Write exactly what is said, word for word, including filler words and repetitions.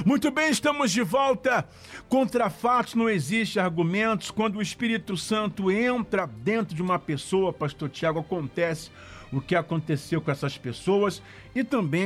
Muito bem, estamos de volta. Contra fatos não existe argumentos. Quando o Espírito Santo entra dentro de uma pessoa, pastor Tiago, acontece o que aconteceu com essas pessoas e também